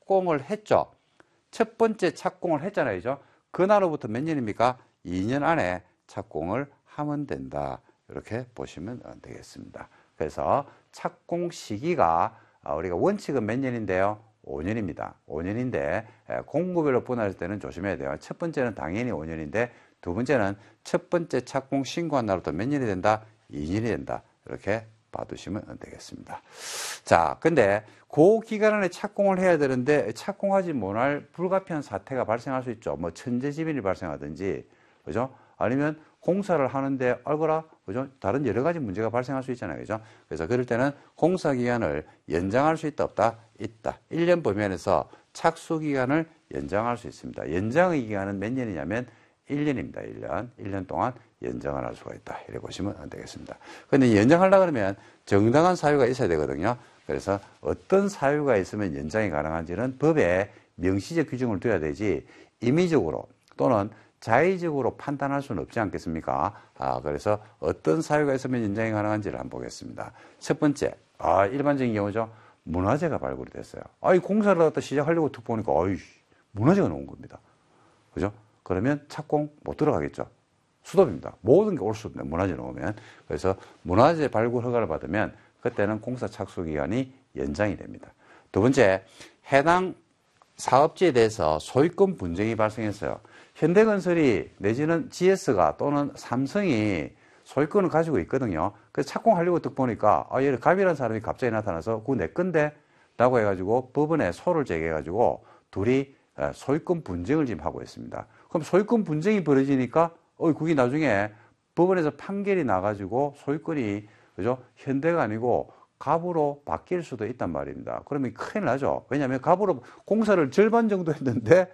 착공을 했죠. 첫 번째 착공을 했잖아요. 그죠? 그날로부터 몇 년입니까? 2년 안에 착공을 하면 된다. 이렇게 보시면 되겠습니다. 그래서 착공 시기가 우리가 원칙은 몇 년인데요? 5년입니다. 5년인데 공구별로 분할할 때는 조심해야 돼요. 첫 번째는 당연히 5년인데 두 번째는 첫 번째 착공 신고한 날부터 몇 년이 된다? 2년이 된다. 이렇게 봐두시면 되겠습니다. 자, 근데 그 기간 안에 착공을 해야 되는데 착공하지 못할 불가피한 사태가 발생할 수 있죠. 뭐 천재지변이 발생하든지, 그죠? 아니면 공사를 하는데 알거라, 그죠? 다른 여러 가지 문제가 발생할 수 있잖아요, 그죠? 그래서 그럴 때는 공사 기간을 연장할 수 있다, 없다? 있다. 1년 범위에서 착수 기간을 연장할 수 있습니다. 연장의 기간은 몇 년이냐면 1년입니다. 1년. 1년 동안 연장을 할 수가 있다. 이렇게 보시면 되겠습니다. 근데 연장하려고 그러면 정당한 사유가 있어야 되거든요. 그래서 어떤 사유가 있으면 연장이 가능한지는 법에 명시적 규정을 둬야 되지 임의적으로 또는 자의적으로 판단할 수는 없지 않겠습니까? 그래서 어떤 사유가 있으면 연장이 가능한지를 한번 보겠습니다. 첫 번째, 일반적인 경우죠. 문화재가 발굴이 됐어요. 이 공사를 갖다 시작하려고 툭 보니까, 문화재가 나온 겁니다. 그죠? 그러면 착공 못 들어가겠죠. 수도입니다. 모든 게 올 수 없네. 문화재 나오면. 그래서 문화재 발굴 허가를 받으면 그때는 공사 착수 기간이 연장이 됩니다. 두 번째, 해당 사업지에 대해서 소유권 분쟁이 발생했어요. 현대건설이 내지는 GS가 또는 삼성이 소유권을 가지고 있거든요. 그래서 착공하려고 딱 보니까 얘를 갑이라는 사람이 갑자기 나타나서 그거 내 건데? 라고 해가지고 법원에 소를 제기해가지고 둘이 소유권 분쟁을 지금 하고 있습니다. 그럼 소유권 분쟁이 벌어지니까 그게 나중에 법원에서 판결이 나가지고 소유권이 그죠? 현대가 아니고 갑으로 바뀔 수도 있단 말입니다. 그러면 큰일 나죠. 왜냐하면 갑으로 공사를 절반 정도 했는데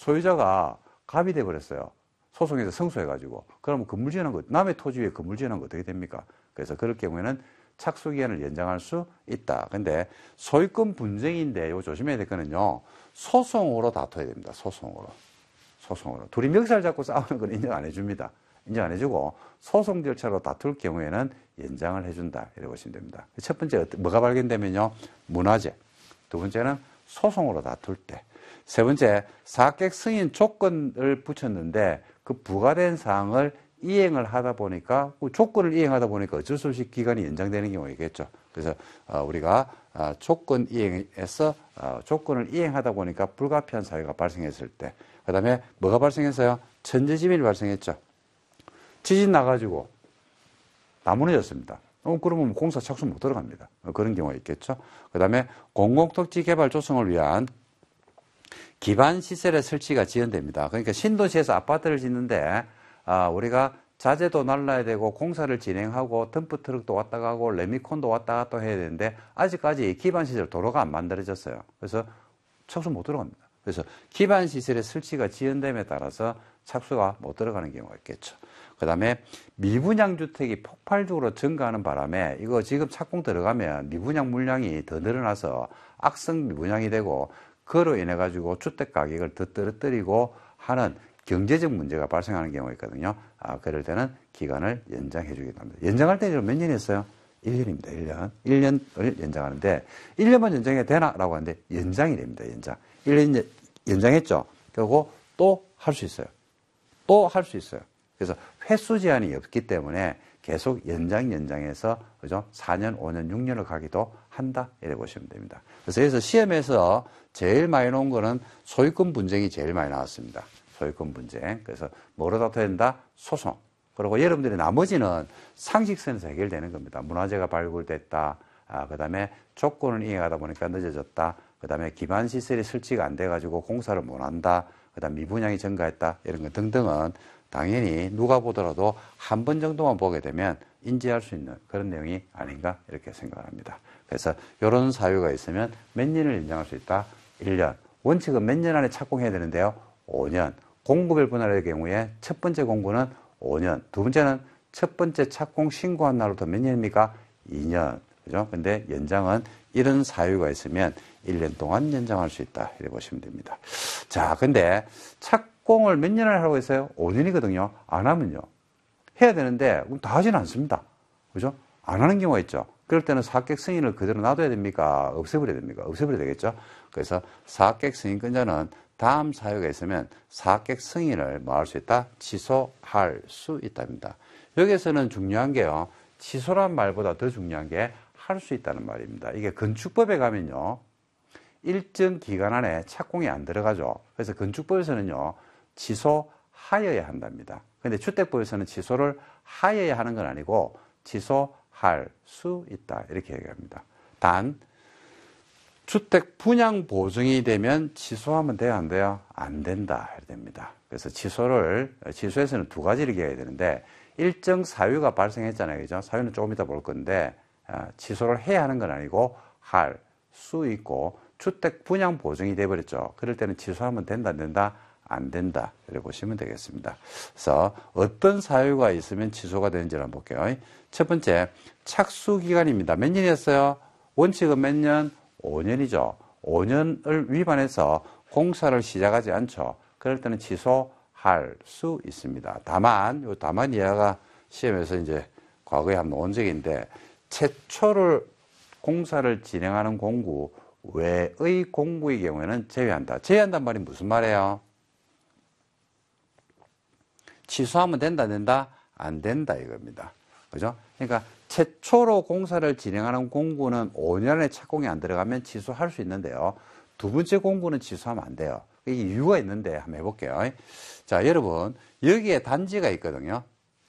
소유자가 갑이 돼버렸어요. 소송에서 승소해가지고. 그러면 건물 지어놓은 거, 남의 토지 위에 건물 지어놓은 거 어떻게 됩니까? 그래서 그럴 경우에는 착수기간을 연장할 수 있다. 근데 소유권 분쟁인데 이거 조심해야 될 거는요. 소송으로 다퉈야 됩니다. 소송으로. 둘이 멱살 잡고 싸우는 건 인정 안 해줍니다. 인정 안 해주고 소송 절차로 다툴 경우에는 연장을 해준다. 이렇게 보시면 됩니다. 첫 번째 뭐가 발견되면요. 문화재. 두 번째는 소송으로 다툴 때. 세 번째, 사객 승인 조건을 붙였는데 그 부과된 사항을 이행을 하다 보니까 그 조건을 이행하다 보니까 어쩔 수 없이 기간이 연장되는 경우가 있겠죠. 그래서 우리가 조건 이행에서 조건을 이행하다 보니까 불가피한 사유가 발생했을 때, 그 다음에 뭐가 발생했어요? 천재지변이 발생했죠. 지진 나가지고 다 무너졌습니다. 그러면 공사 착수 못 들어갑니다. 그런 경우가 있겠죠. 그 다음에 공공토지 개발 조성을 위한 기반 시설의 설치가 지연됩니다. 그러니까 신도시에서 아파트를 짓는데 우리가 자재도 날라야 되고 공사를 진행하고 덤프트럭도 왔다 가고 레미콘도 왔다 갔다 해야 되는데 아직까지 기반 시설 도로가 안 만들어졌어요. 그래서 착수 못 들어갑니다. 그래서 기반 시설의 설치가 지연됨에 따라서 착수가 못 들어가는 경우가 있겠죠. 그 다음에 미분양 주택이 폭발적으로 증가하는 바람에 이거 지금 착공 들어가면 미분양 물량이 더 늘어나서 악성 미분양이 되고 그로 인해 가지고 주택 가격을 더 떨어뜨리고 하는 경제적 문제가 발생하는 경우가 있거든요. 그럴 때는 기간을 연장해 주기도 합니다. 연장할 때는 몇 년 했어요? 1년입니다. 1년. 1년을 연장하는데 1년만 연장해도 되나? 라고 하는데 연장이 됩니다. 연장. 1년 연장했죠. 그리고 또 할 수 있어요. 또 할 수 있어요. 그래서 횟수 제한이 없기 때문에 계속 연장해서 그죠? 4년, 5년, 6년을 가기도 한다. 이렇게 보시면 됩니다. 그래서 시험에서 제일 많이 나온 거는 소유권 분쟁이 제일 많이 나왔습니다. 소유권 분쟁. 그래서 뭐로 다퉈야 된다? 소송. 그리고 여러분들이 나머지는 상식선에서 해결되는 겁니다. 문화재가 발굴됐다. 그 다음에 조건을 이행하다 보니까 늦어졌다. 그 다음에 기반 시설이 설치가 안 돼가지고 공사를 못 한다. 그 다음 미분양이 증가했다. 이런 것 등등은 당연히 누가 보더라도 한 번 정도만 보게 되면 인지할 수 있는 그런 내용이 아닌가 이렇게 생각을 합니다. 그래서 이런 사유가 있으면 몇 년을 연장할 수 있다? 1년. 원칙은 몇 년 안에 착공해야 되는데요? 5년. 공구별 분할의 경우에 첫 번째 공구는 5년. 두 번째는 첫 번째 착공 신고한 날부터 몇 년입니까? 2년. 그죠? 근데 연장은 이런 사유가 있으면 1년 동안 연장할 수 있다. 이렇게 보시면 됩니다. 자, 근데 착공을 몇 년을 하라고 했어요? 5년이거든요. 안 하면요. 해야 되는데 다 하지는 않습니다. 그죠? 안 하는 경우가 있죠. 그럴 때는 사학객 승인을 그대로 놔둬야 됩니까? 없애버려야 됩니까? 없애버려야 되겠죠? 그래서 사학객 승인권자는 다음 사유가 있으면 사학객 승인을 뭐 할 수 있다? 취소할 수 있답니다. 여기에서는 중요한 게요. 취소란 말보다 더 중요한 게 할 수 있다는 말입니다. 이게 건축법에 가면요. 일정 기간 안에 착공이 안 들어가죠. 그래서 건축법에서는요. 취소하여야 한답니다. 근데 주택법에서는 취소를 하여야 하는 건 아니고 취소할 수 있다. 이렇게 얘기합니다. 단 주택 분양 보증이 되면 취소하면 돼요, 안 돼요? 안 된다. 해야 됩니다. 그래서 취소에서는 두 가지를 얘기해야 되는데, 일정 사유가 발생했잖아요. 그죠? 사유는 조금 이따 볼 건데, 취소를 해야 하는 건 아니고, 할 수 있고, 주택 분양 보증이 돼버렸죠. 그럴 때는 취소하면 된다, 안 된다? 안 된다. 이렇게 보시면 되겠습니다. 그래서 어떤 사유가 있으면 취소가 되는지를 한번 볼게요. 첫 번째, 착수기간입니다. 몇 년이었어요? 원칙은 몇 년? 5년이죠. 5년을 위반해서 공사를 시작하지 않죠. 그럴 때는 취소할 수 있습니다. 다만, 요 다만 이하가 시험에서 이제 과거에 한번 온 적인데, 최초를 공사를 진행하는 공구 외의 공구의 경우에는 제외한다. 제외한단 말이 무슨 말이에요? 취소하면 된다, 안 된다? 안 된다, 이겁니다. 그죠? 그러니까 최초로 공사를 진행하는 공구는 5년 안에 착공이 안 들어가면 취소할 수 있는데요. 두 번째 공구는 취소하면 안 돼요. 이게 이유가 있는데 한번 해볼게요. 자, 여러분, 여기에 단지가 있거든요.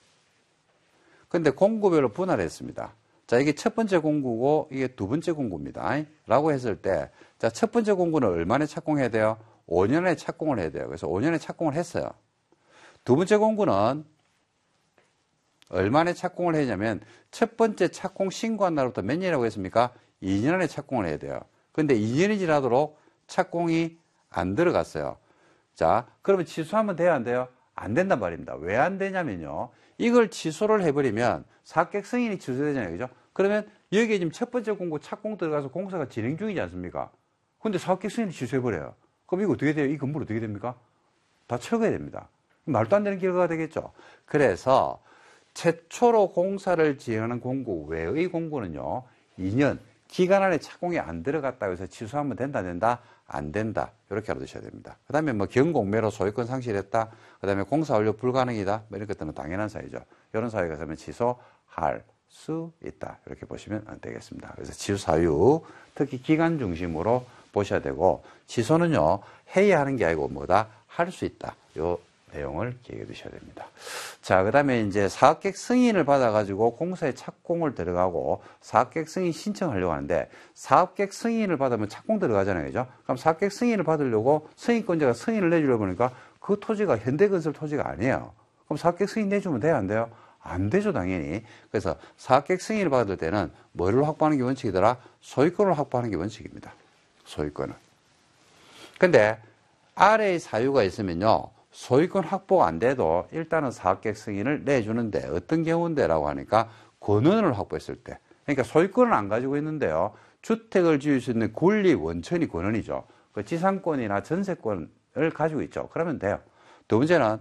근데 공구별로 분할했습니다. 자, 이게 첫 번째 공구고 이게 두 번째 공구입니다. 라고 했을 때, 자, 첫 번째 공구는 얼마나 착공해야 돼요? 5년 안에 착공을 해야 돼요. 그래서 5년에 착공을 했어요. 두 번째 공구는 얼마나 착공을 했냐면 첫 번째 착공 신고한 날부터 몇 년이라고 했습니까? 2년 안에 착공을 해야 돼요. 근데 2년이 지나도록 착공이 안 들어갔어요. 자, 그러면 취소하면 돼요, 안 돼요? 안 된단 말입니다. 왜 안 되냐면요. 이걸 취소를 해버리면 사학객 승인이 취소되잖아요. 그죠? 그러면 여기에 지금 첫 번째 공고 착공 들어가서 공사가 진행 중이지 않습니까? 근데 사학객 승인이 취소해버려요. 그럼 이거 어떻게 돼요? 이 건물 어떻게 됩니까? 다 철거해야 됩니다. 말도 안 되는 결과가 되겠죠. 그래서 최초로 공사를 진행하는 공구 외의 공구는요, 2년 기간 안에 착공이 안 들어갔다고 해서 취소하면 된다, 안 된다? 안 된다. 이렇게 알아두셔야 됩니다. 그 다음에 뭐 경공매로 소유권 상실했다. 그 다음에 공사 완료 불가능이다. 뭐 이런 것들은 당연한 사유죠. 이런 사유가 있으면 취소할 수 있다. 이렇게 보시면 되겠습니다. 그래서 취소 사유, 특히 기간 중심으로 보셔야 되고, 취소는요, 해야 하는 게 아니고 뭐다? 할 수 있다. 요 내용을 기억해 두셔야 됩니다. 자, 그 다음에 이제 사학객 승인을 받아가지고 공사에 착공을 들어가고 사학객 승인 신청하려고 하는데 사학객 승인을 받으면 착공 들어가잖아요. 그죠? 그럼 사학객 승인을 받으려고 승인권자가 승인을 내주려고 하니까 그 토지가 현대건설 토지가 아니에요. 그럼 사학객 승인 내주면 돼요? 안 돼요? 안 되죠, 당연히. 그래서 사학객 승인을 받을 때는 뭐를 확보하는 게 원칙이더라? 소유권을 확보하는 게 원칙입니다. 소유권을. 근데 아래의 사유가 있으면요. 소유권 확보가 안 돼도 일단은 사학객 승인을 내주는데 어떤 경우인데 라고 하니까 권한을 확보했을 때. 그러니까 소유권은 안 가지고 있는데요. 주택을 지을 수 있는 권리 원천이 권한이죠. 그 지상권이나 전세권을 가지고 있죠. 그러면 돼요. 두 번째는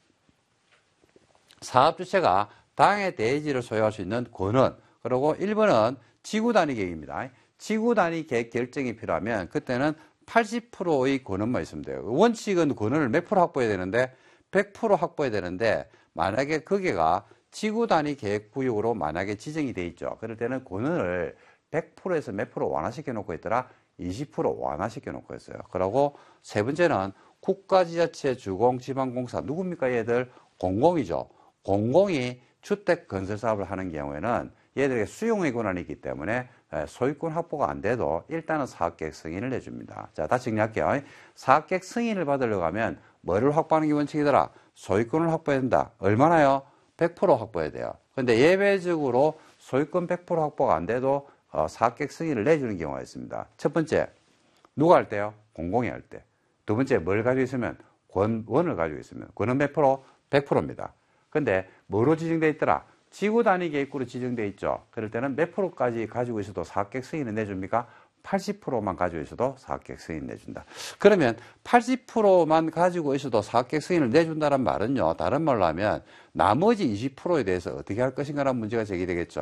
사업주체가 당해 대지를 소유할 수 있는 권한. 그리고 1번은 지구단위 계획입니다. 지구단위 계획 결정이 필요하면 그때는 80%의 권한만 있으면 돼요. 원칙은 권한을 몇 프로 확보해야 되는데 100% 확보해야 되는데 만약에 거기가 지구 단위 계획 구역으로 만약에 지정이 돼 있죠. 그럴 때는 권한을 100%에서 몇 프로 완화시켜 놓고 있더라? 20% 완화시켜 놓고 있어요. 그리고 세 번째는 국가지자체 주공지방공사 누굽니까 얘들? 공공이죠. 공공이 주택 건설 사업을 하는 경우에는 얘들에게 수용의 권한이 있기 때문에 소유권 확보가 안 돼도 일단은 사학객 승인을 내줍니다. 자, 다시 정리할게요. 사학객 승인을 받으려고 하면 뭐를 확보하는 게 원칙이더라? 소유권을 확보해야 된다. 얼마나요? 100% 확보해야 돼요. 근데 예외적으로 소유권 100% 확보가 안 돼도 사학객 승인을 내주는 경우가 있습니다. 첫 번째, 누가 할 때요? 공공이 할 때. 두 번째, 뭘 가지고 있으면? 권한을 가지고 있으면. 권한 몇 프로? 100%입니다. 근데 뭐로 지정되어 있더라? 지구 단위 계획구로 지정되어 있죠. 그럴 때는 몇 프로까지 가지고 있어도 사학객 승인을 내줍니까? 80%만 가지고 있어도 사학객 승인 내준다. 그러면 80%만 가지고 있어도 사학객 승인을 내준다는 말은요. 다른 말로 하면 나머지 20%에 대해서 어떻게 할 것인가라는 문제가 제기되겠죠.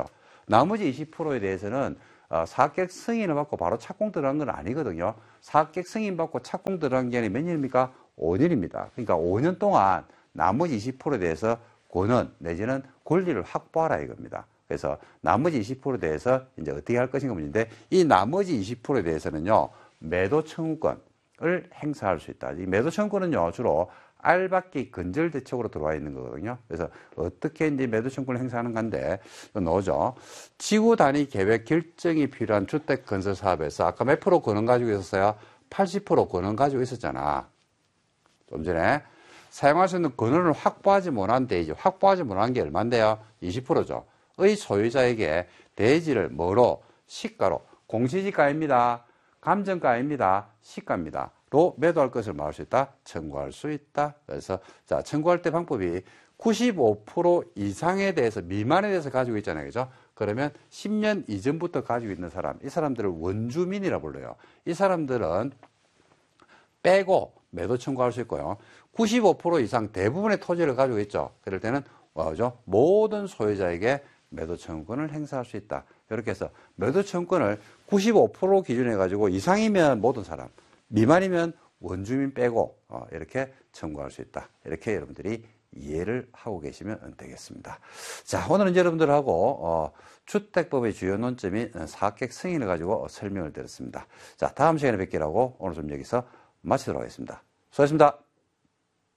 나머지 20%에 대해서는 사학객 승인을 받고 바로 착공 들어간 건 아니거든요. 사학객 승인 받고 착공 들어간 기간이 몇 년입니까? 5년입니다. 그러니까 5년 동안 나머지 20%에 대해서 권한 내지는 권리를 확보하라 이겁니다. 그래서 나머지 20%에 대해서 이제 어떻게 할 것인가 문제인데, 이 나머지 20%에 대해서는요, 매도 청구권을 행사할 수 있다. 이 매도 청구권은요, 주로 알박기 근절 대책으로 들어와 있는 거거든요. 그래서 어떻게 이제 매도 청구를 행사하는 건데, 넣어죠. 지구 단위 계획 결정이 필요한 주택 건설 사업에서 아까 몇 프로 권한 가지고 있었어요? 80% 권한 가지고 있었잖아. 좀 전에. 사용할 수 있는 권한을 확보하지 못한 대지, 확보하지 못한 게 얼만데요? 20%죠. 의 소유자에게 대지를 뭐로? 시가로. 공시지가입니다. 감정가입니다. 시가입니다. 로 매도할 것을 막을 수 있다. 청구할 수 있다. 그래서 자, 청구할 때 방법이 95% 이상에 대해서, 미만에 대해서 가지고 있잖아요. 그죠? 그러면 10년 이전부터 가지고 있는 사람, 이 사람들을 원주민이라 불러요. 이 사람들은 빼고 매도 청구할 수 있고요. 95% 이상 대부분의 토지를 가지고 있죠. 그럴 때는 뭐죠? 모든 소유자에게 매도 청구권을 행사할 수 있다. 이렇게 해서 매도 청구권을 95% 기준에 가지고 이상이면 모든 사람, 미만이면 원주민 빼고 이렇게 청구할 수 있다. 이렇게 여러분들이 이해를 하고 계시면 되겠습니다. 자, 오늘은 여러분들하고 주택법의 주요 논점인 사학객 승인을 가지고 설명을 드렸습니다. 자, 다음 시간에 뵙기라고 오늘 좀 여기서 마치도록 하겠습니다. 수고하셨습니다.